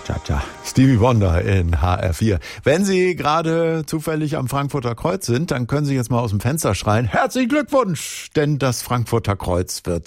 Cha-cha-cha. Stevie Wonder in HR4. Wenn Sie gerade zufällig am Frankfurter Kreuz sind, dann können Sie jetzt mal aus dem Fenster schreien, herzlichen Glückwunsch, denn das Frankfurter Kreuz wird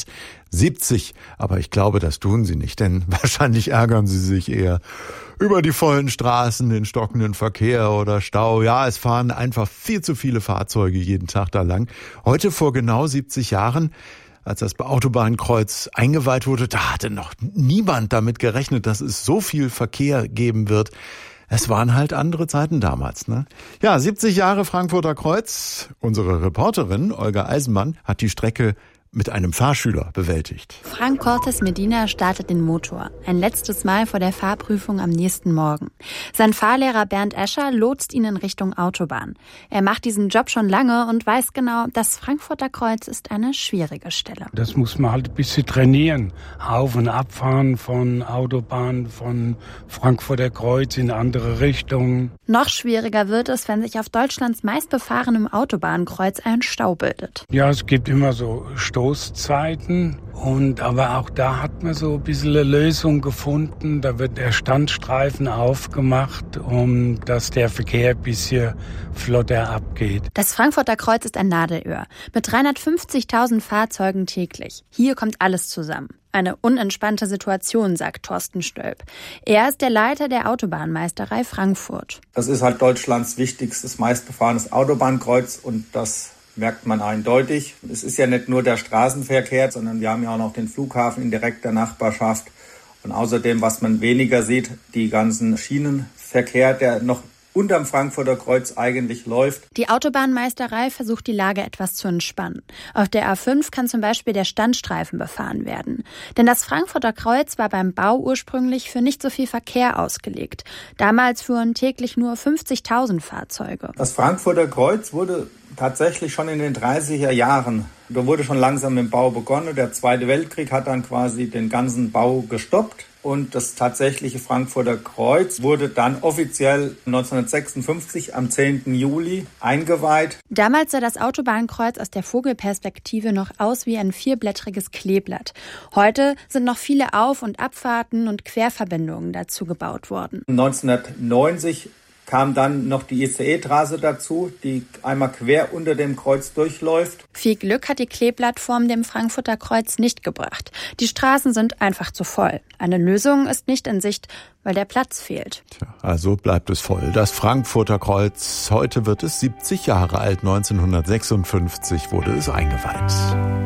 70. Aber ich glaube, das tun Sie nicht, denn wahrscheinlich ärgern Sie sich eher über die vollen Straßen, den stockenden Verkehr oder Stau. Ja, es fahren einfach viel zu viele Fahrzeuge jeden Tag da lang. Heute vor genau 70 Jahren, als das Autobahnkreuz eingeweiht wurde, da hatte noch niemand damit gerechnet, dass es so viel Verkehr geben wird. Es waren halt andere Zeiten damals, ne? Ja, 70 Jahre Frankfurter Kreuz. Unsere Reporterin Olga Eisenmann hat die Strecke mit einem Fahrschüler bewältigt. Frank Cortes Medina startet den Motor. Ein letztes Mal vor der Fahrprüfung am nächsten Morgen. Sein Fahrlehrer Bernd Escher lotst ihn in Richtung Autobahn. Er macht diesen Job schon lange und weiß genau, das Frankfurter Kreuz ist eine schwierige Stelle. Das muss man halt ein bisschen trainieren. Auf- und abfahren von Autobahn, von Frankfurter Kreuz in andere Richtungen. Noch schwieriger wird es, wenn sich auf Deutschlands meistbefahrenem Autobahnkreuz ein Stau bildet. Ja, es gibt immer so Stoßzeiten, aber auch da hat man so ein bisschen eine Lösung gefunden. Da wird der Standstreifen aufgemacht, dass der Verkehr ein bisschen flotter abgeht. Das Frankfurter Kreuz ist ein Nadelöhr mit 350.000 Fahrzeugen täglich. Hier kommt alles zusammen. Eine unentspannte Situation, sagt Thorsten Stölp. Er ist der Leiter der Autobahnmeisterei Frankfurt. Das ist halt Deutschlands wichtigstes, meistbefahrenes Autobahnkreuz und das merkt man eindeutig. Es ist ja nicht nur der Straßenverkehr, sondern wir haben ja auch noch den Flughafen in direkter Nachbarschaft. Und außerdem, was man weniger sieht, die ganzen Schienenverkehr, der noch unterm Frankfurter Kreuz eigentlich läuft. Die Autobahnmeisterei versucht, die Lage etwas zu entspannen. Auf der A5 kann zum Beispiel der Standstreifen befahren werden. Denn das Frankfurter Kreuz war beim Bau ursprünglich für nicht so viel Verkehr ausgelegt. Damals fuhren täglich nur 50.000 Fahrzeuge. Das Frankfurter Kreuz wurde tatsächlich schon in den 30er Jahren, da wurde schon langsam mit dem Bau begonnen. Der Zweite Weltkrieg hat dann quasi den ganzen Bau gestoppt. Und das tatsächliche Frankfurter Kreuz wurde dann offiziell 1956 am 10. Juli eingeweiht. Damals sah das Autobahnkreuz aus der Vogelperspektive noch aus wie ein vierblättriges Kleeblatt. Heute sind noch viele Auf- und Abfahrten und Querverbindungen dazu gebaut worden. 1990 kam dann noch die ICE-Trasse dazu, die einmal quer unter dem Kreuz durchläuft. Viel Glück hat die Kleeblattform dem Frankfurter Kreuz nicht gebracht. Die Straßen sind einfach zu voll. Eine Lösung ist nicht in Sicht, weil der Platz fehlt. Tja, also bleibt es voll. Das Frankfurter Kreuz, heute wird es 70 Jahre alt. 1956 wurde es eingeweiht.